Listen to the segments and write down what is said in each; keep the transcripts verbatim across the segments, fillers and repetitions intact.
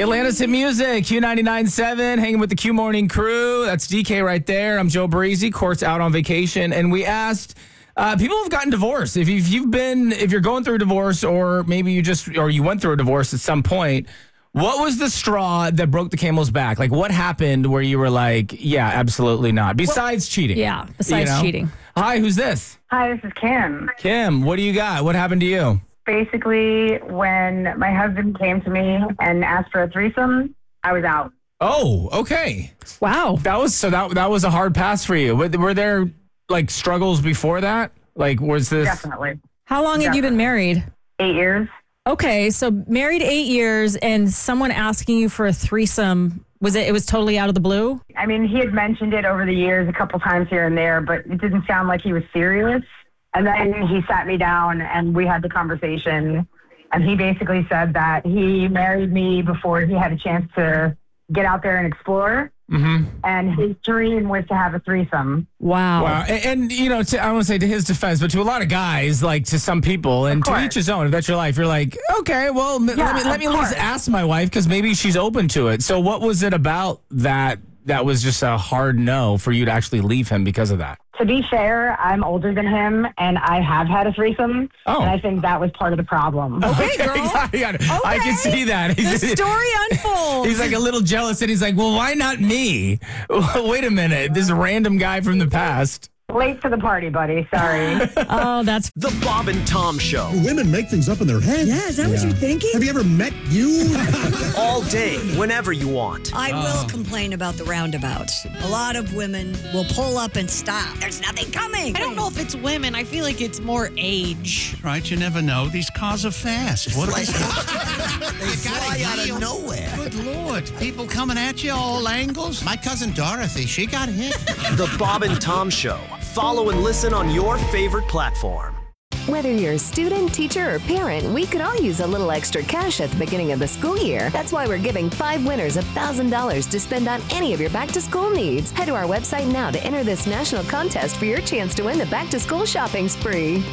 Atlanta's Hit Music, Q ninety-nine point seven, hanging with the Q Morning crew. That's D K right there. I'm Joe Breezy. Court's out on vacation. And we asked, uh, people have gotten divorced. If you've, if you've been, if you're going through a divorce, or maybe you just, or you went through a divorce at some point, what was the straw that broke the camel's back? Like, what happened where you were like, yeah, absolutely not? Besides well, cheating. Yeah, besides you know? cheating. Hi, who's this? Hi, this is Kim. Kim, what do you got? What happened to you? Basically, when my husband came to me and asked for a threesome, I was out. Oh, okay. Wow. That was so that that was a hard pass for you. Were, were there like struggles before that? Like, was this Definitely. How long Definitely. have you been married? Eight years. Okay, so married eight years and someone asking you for a threesome, was it, it was totally out of the blue? I mean, he had mentioned it over the years a couple times here and there, but it didn't sound like he was serious. And then he sat me down and we had the conversation. And he basically said that he married me before he had a chance to get out there and explore. Mm-hmm. And his dream was to have a threesome. Wow. Wow. And, and you know, to, I want to say to his defense, but to a lot of guys, like to some people, and to each his own, if that's your life, you're like, okay, well, m- Yeah, let me, let me at course. least ask my wife because maybe she's open to it. So what was it about that that was just a hard no for you to actually leave him because of that? To be fair, I'm older than him, and I have had a threesome, Oh. and I think that was part of the problem. Okay, girl. I, got it. I can see that. The story unfolds. He's like a little jealous, and he's like, well, why not me? Wait a minute. This random guy from the past. Late to the party, buddy. Sorry. Oh, that's... The Bob and Tom Show. Women make things up in their head. Yeah, is that what you're thinking? Have you ever met you? All day, whenever you want. I will complain about the roundabouts. A lot of women will pull up and stop. There's nothing coming. I don't know if it's women. I feel like it's more age. Right, you never know. These cars are fast. What Like, they they fly out of nowhere. Good Lord. People coming at you all angles. My cousin Dorothy, she got hit. The Bob and Tom Show. Follow and listen on your favorite platform. Whether you're a student, teacher, or parent, we could all use a little extra cash at the beginning of the school year. That's why we're giving five winners one thousand dollars to spend on any of your back-to-school needs. Head to our website now to enter this national contest for your chance to win the back-to-school shopping spree.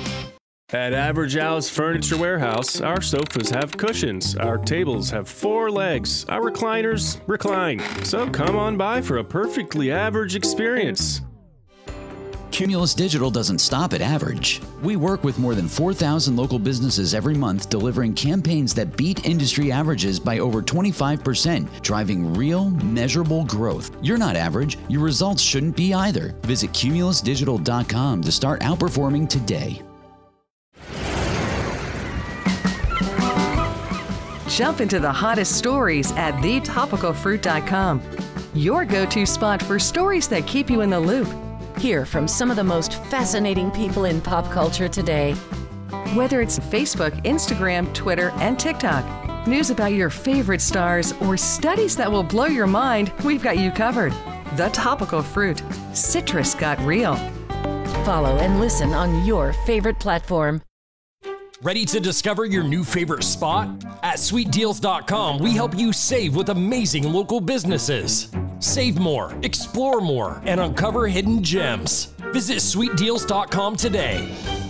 At Average Alice Furniture Warehouse, our sofas have cushions, our tables have four legs, our recliners recline. So come on by for a perfectly average experience. Cumulus Digital doesn't stop at average. We work with more than four thousand local businesses every month, delivering campaigns that beat industry averages by over twenty-five percent, driving real, measurable growth. You're not average. Your results shouldn't be either. Visit cumulus digital dot com to start outperforming today. Jump into the hottest stories at the topical fruit dot com. Your go-to spot for stories that keep you in the loop. Hear from some of the most fascinating people in pop culture today. Whether it's Facebook, Instagram, Twitter, and TikTok, news about your favorite stars, or studies that will blow your mind, we've got you covered. The Topical Fruit. Citrus got real. Follow and listen on your favorite platform. Ready to discover your new favorite spot? At sweet deals dot com, we help you save with amazing local businesses. Save more, explore more, and uncover hidden gems. Visit sweet deals dot com today.